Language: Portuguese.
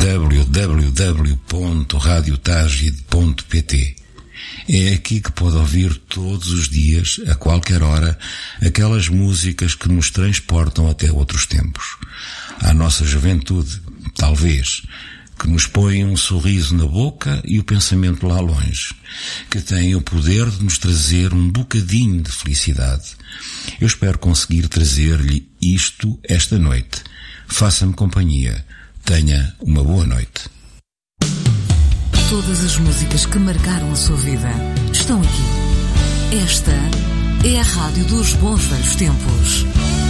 www.radiotagide.pt. É aqui que pode ouvir todos os dias, a qualquer hora, aquelas músicas que nos transportam até outros tempos. À nossa juventude, talvez, que nos põem um sorriso na boca e o pensamento lá longe, que têm o poder de nos trazer um bocadinho de felicidade. Eu espero conseguir trazer-lhe isto esta noite. Faça-me companhia. Tenha uma boa noite. Todas as músicas que marcaram a sua vida estão aqui. Esta é a Rádio dos Bons Velhos Tempos.